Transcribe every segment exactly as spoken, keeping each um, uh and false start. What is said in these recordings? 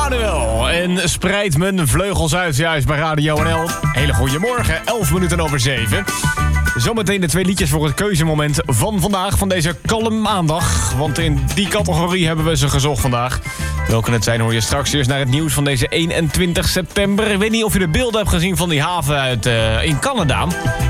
Emmanuel en spreid mijn vleugels uit juist bij Radio N L. Hele goede morgen, elf minuten over zeven. Zometeen de twee liedjes voor het keuzemoment van vandaag, van deze kalm maandag. Want in die categorie hebben we ze gezocht vandaag. Welke het zijn hoor je straks. Eerst naar het nieuws van deze eenentwintig september. Ik weet niet of je de beelden hebt gezien van die haven uit, uh, in Canada.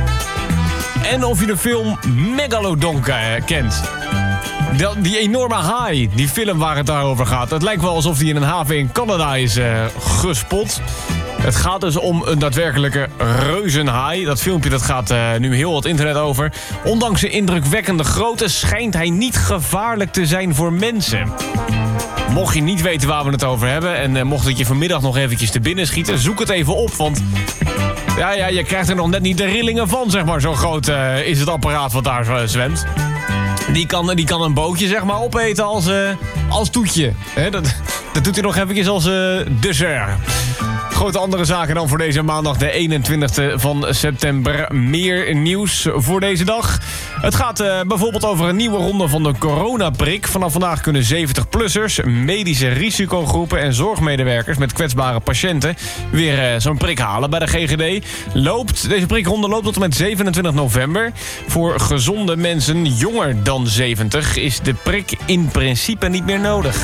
En of je de film Megalodon uh, kent. Die, die enorme haai, die film waar het daarover gaat. Het lijkt wel alsof die in een haven in Canada is uh, gespot. Het gaat dus om een daadwerkelijke reuzenhaai. Dat filmpje dat gaat uh, nu heel wat internet over. Ondanks zijn indrukwekkende grootte schijnt hij niet gevaarlijk te zijn voor mensen. Mocht je niet weten waar we het over hebben... en uh, mocht het je vanmiddag nog eventjes te binnen schieten... zoek het even op, want... Ja, ja, je krijgt er nog net niet de rillingen van, zeg maar. Zo groot uh, is het apparaat wat daar uh, zwemt. Die kan, die kan een bootje, zeg maar, opeten als, uh, als toetje. He, dat, dat doet hij nog eventjes als uh, dessert. Grote andere zaken dan voor deze maandag, de eenentwintigste van september. Meer nieuws voor deze dag. Het gaat uh, bijvoorbeeld over een nieuwe ronde van de coronaprik. Vanaf vandaag kunnen zeventig-plussers, medische risicogroepen en zorgmedewerkers met kwetsbare patiënten weer uh, zo'n prik halen bij de G G D. Loopt, deze prikronde loopt tot en met zevenentwintig november. Voor gezonde mensen jonger dan zeventig is de prik in principe niet meer nodig.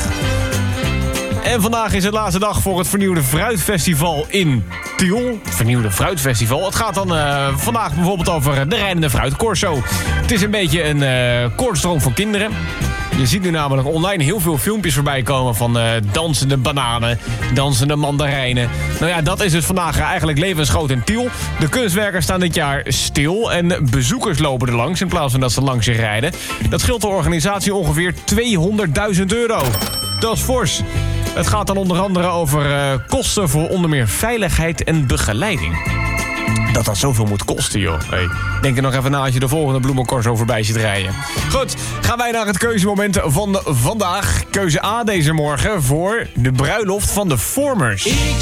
En vandaag is het laatste dag voor het vernieuwde fruitfestival in Tiel. Vernieuwde fruitfestival. Het gaat dan uh, vandaag bijvoorbeeld over de rijdende fruitcorso. Het is een beetje een uh, koortstroom voor kinderen. Je ziet nu namelijk online heel veel filmpjes voorbij komen van uh, dansende bananen, dansende mandarijnen. Nou ja, dat is dus vandaag eigenlijk levensgroot in Tiel. De kunstwerkers staan dit jaar stil en bezoekers lopen er langs in plaats van dat ze langs zich rijden. Dat scheelt de organisatie ongeveer tweehonderdduizend euro. Dat is fors. Het gaat dan onder andere over uh, kosten voor onder meer veiligheid en begeleiding. Dat dat zoveel moet kosten, joh. Hey, denk er nog even na als je de volgende bloemencorso voorbij ziet rijden. Goed, gaan wij naar het keuzemoment van vandaag. Keuze A deze morgen voor de bruiloft van de Formers. Ik